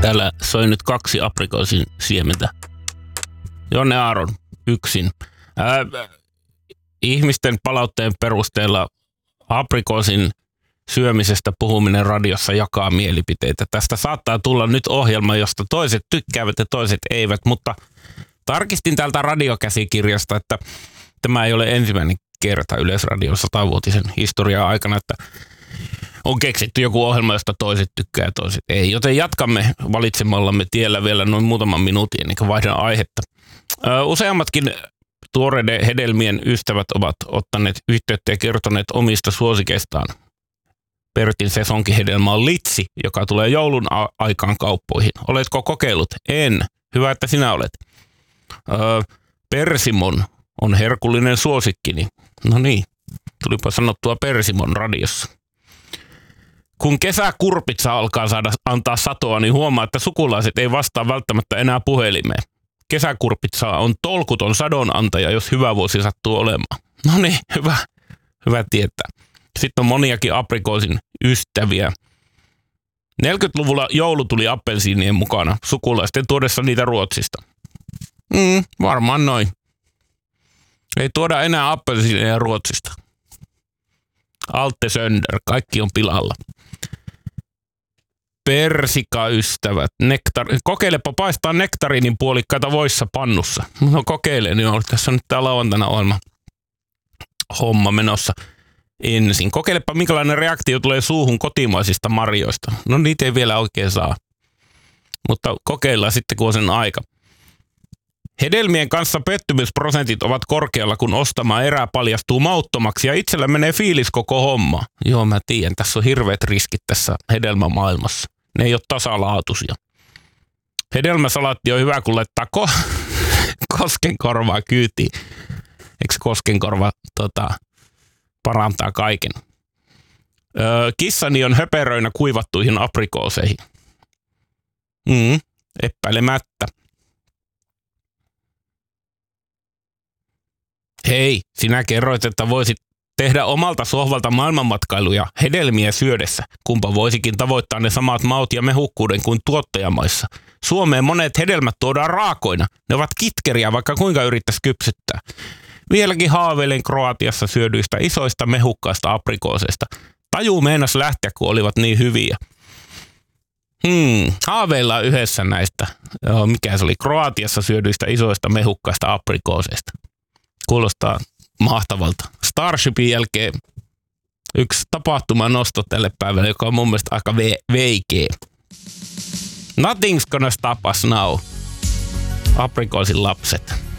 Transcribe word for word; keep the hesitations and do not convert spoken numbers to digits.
Täällä soi nyt kaksi aprikoosin siementä. Jonne Aaron, yksin. Ää, ihmisten palautteen perusteella aprikoosin syömisestä puhuminen radiossa jakaa mielipiteitä. Tästä saattaa tulla nyt ohjelma, josta toiset tykkäävät ja toiset eivät, mutta tarkistin täältä radiokäsikirjasta, että tämä ei ole ensimmäinen kerta Yleisradion satavuotisen historian aikana, että on keksitty joku ohjelma, josta toiset tykkää ja toiset ei. Joten jatkamme valitsemallamme tiellä vielä noin muutaman minuutin ennen kuin vaihdan aihetta. Ö, useammatkin tuoreiden hedelmien ystävät ovat ottaneet yhteyttä ja kertoneet omista suosikeistaan. Pertin sesonkihedelmä on litsi, joka tulee joulun a- aikaan kauppoihin. Oletko kokeillut? En. Hyvä, että sinä olet. Ö, persimon on herkullinen suosikkini. No niin, tulipa sanottua persimon radiossa. Kun kesäkurpitsa alkaa saada antaa satoa, niin huomaa, että sukulaiset ei vastaa välttämättä enää puhelimeen. Kesäkurpitsa on tolkuton sadonantaja, jos hyvä vuosi sattuu olemaan. No niin, hyvä, hyvä tietää. Sitten on moniakin aprikoosin ystäviä. neljäkymmentäluvulla joulu tuli appelsiinien mukana, sukulaisten tuodessa niitä Ruotsista. Mm, varmaan noin. Ei tuoda enää appelsiineja Ruotsista. Alte Sönder, kaikki on pilalla. Persikaystävät, nektar... kokeilepa paistaa nektariinin puolikkaita voissa pannussa. No kokeile, niin on tässä nyt tää lauantaina ohjelma homma menossa ensin. Kokeilepa minkälainen reaktio tulee suuhun kotimaisista marjoista. No niitä ei vielä oikein saa, mutta kokeillaan sitten kun on sen aika. Hedelmien kanssa pettymysprosentit ovat korkealla, kun ostama erää paljastuu mauttomaksi ja itsellä menee fiilis koko homma. Joo, mä tiedän, tässä on hirveät riskit tässä hedelmämaailmassa. Ne ei ole tasalaatuisia. Hedelmäsalaatti on hyvä, kun laittaa ko- koskenkorvaa kyytiin. Eikö koskenkorva tota, parantaa kaiken? Öö, kissani on höperöinä kuivattuihin aprikooseihin. Mm, epäilemättä. Hei, sinä kerroit, että voisit tehdä omalta sohvalta maailmanmatkailuja hedelmiä syödessä. Kumpa voisikin tavoittaa ne samat maut ja mehukkuuden kuin tuottajamaissa. Suomeen monet hedelmät tuodaan raakoina. Ne ovat kitkeriä, vaikka kuinka yrittäisi kypsyttää. Vieläkin haaveilen Kroatiassa syödyistä isoista mehukkaista aprikooseista. Taju meinas lähteä, kun olivat niin hyviä. Hmm, haaveillaan yhdessä näistä. Joo, mikä se oli? Kroatiassa syödyistä isoista mehukkaista aprikooseista. Kuulostaa mahtavalta. Starshipin jälkeen yksi tapahtumanosto tälle päivälle, joka on mun mielestä aika ve- veikeä. Nothing's gonna stop us now. Aprikoosin lapset.